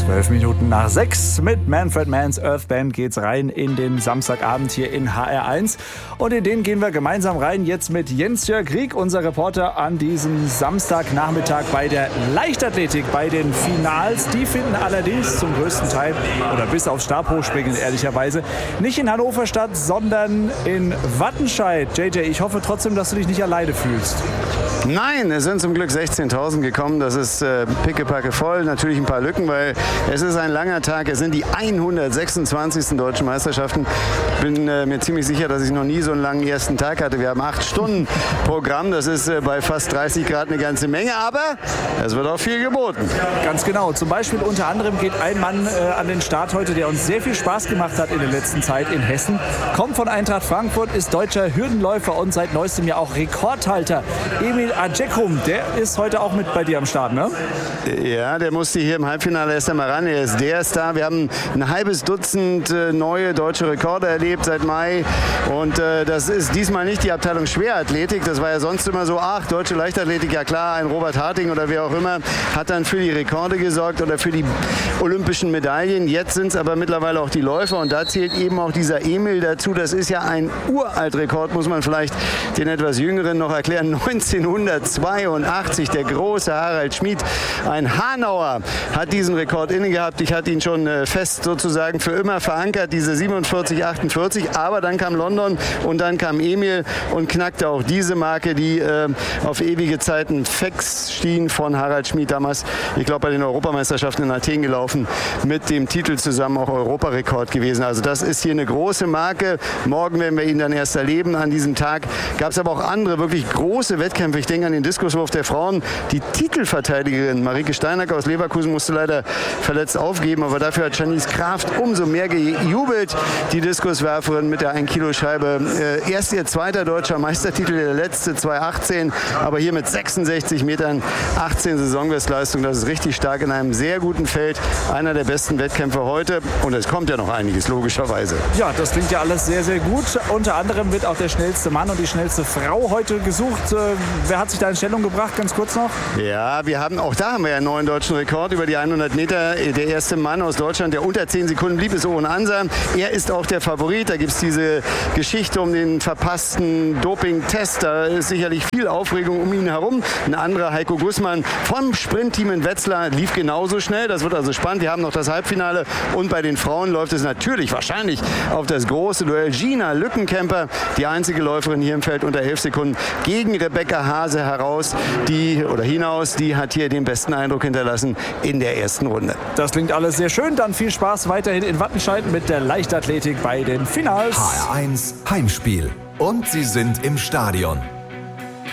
12 Minuten nach 6 mit Manfred Mann's Earth Band geht's rein in den Samstagabend hier in HR1. Und in den gehen wir gemeinsam rein jetzt mit Jens-Jörg Rieck, unser Reporter an diesem Samstagnachmittag bei der Leichtathletik, bei den Finals. Die finden allerdings zum größten Teil oder bis aufs Stabhochspringen ehrlicherweise nicht in Hannover statt, sondern in Wattenscheid. JJ, ich hoffe trotzdem, dass du dich nicht alleine fühlst. Nein, es sind zum Glück 16.000 gekommen. Das ist pickepacke voll. Natürlich ein paar Lücken, weil es ist ein langer Tag. Es sind die 126. Deutschen Meisterschaften. Ich bin mir ziemlich sicher, dass ich noch nie so einen langen ersten Tag hatte. Wir haben 8 Stunden Programm. Das ist bei fast 30 Grad eine ganze Menge. Aber es wird auch viel geboten. Ganz genau. Zum Beispiel unter anderem geht ein Mann an den Start heute, der uns sehr viel Spaß gemacht hat in der letzten Zeit in Hessen. Kommt von Eintracht Frankfurt, ist deutscher Hürdenläufer und seit neuestem ja auch Rekordhalter. Emil Ajekum, der ist heute auch mit bei dir am Start, ne? Ja, der musste hier im Halbfinale erst einmal ran. Er ist der Star. Wir haben ein halbes Dutzend neue deutsche Rekorde erlebt seit Mai. Und das ist diesmal nicht die Abteilung Schwerathletik. Das war ja sonst immer so, deutsche Leichtathletik, ja klar, ein Robert Harting oder wer auch immer hat dann für die Rekorde gesorgt oder für die olympischen Medaillen. Jetzt sind es aber mittlerweile auch die Läufer und da zählt eben auch dieser Emil dazu. Das ist ja ein Uraltrekord, muss man vielleicht den etwas Jüngeren noch erklären. 1982, der große Harald Schmid, ein Hanauer, hat diesen Rekord inne gehabt. Ich hatte ihn schon fest sozusagen für immer verankert, diese 47,48. Aber dann kam London und dann kam Emil und knackte auch diese Marke, die auf ewige Zeiten festschien von Harald Schmid damals, ich glaube bei den Europameisterschaften in Athen gelaufen, mit dem Titel zusammen auch Europarekord gewesen. Also das ist hier eine große Marke. Morgen werden wir ihn dann erst erleben. An diesem Tag gab es aber auch andere wirklich große Wettkämpfe. Ich denke an den Diskuswurf der Frauen. Die Titelverteidigerin Marike Steinacker aus Leverkusen musste leider verletzt aufgeben, aber dafür hat Janice Kraft umso mehr gejubelt. Die Diskuswerferin mit der 1-Kilo-Scheibe. Erst ihr zweiter deutscher Meistertitel, der letzte 2018, aber hier mit 66 Metern, 18 Saisonbestleistung. Das ist richtig stark in einem sehr guten Feld. Einer der besten Wettkämpfe heute und es kommt ja noch einiges, logischerweise. Ja, das klingt ja alles sehr, sehr gut. Unter anderem wird auch der schnellste Mann und die schnellste Frau heute gesucht. Wer hat sich da in Stellung gebracht, ganz kurz noch? Ja, auch da haben wir ja einen neuen deutschen Rekord über die 100 Meter. Der erste Mann aus Deutschland, der unter 10 Sekunden blieb, ist Owen Ansa. Er ist auch der Favorit. Da gibt es diese Geschichte um den verpassten Doping-Test. Da ist sicherlich viel Aufregung um ihn herum. Ein anderer, Heiko Gussmann vom Sprintteam in Wetzlar, lief genauso schnell. Das wird also spannend. Wir haben noch das Halbfinale und bei den Frauen läuft es natürlich wahrscheinlich auf das große Duell. Gina Lückenkämper, die einzige Läuferin hier im Feld unter 11 Sekunden, gegen Rebecca Hase hinaus. Die hat hier den besten Eindruck hinterlassen in der ersten Runde. Das klingt alles sehr schön. Dann viel Spaß weiterhin in Wattenscheid mit der Leichtathletik bei den Finals. HR1 Heimspiel. Und sie sind im Stadion.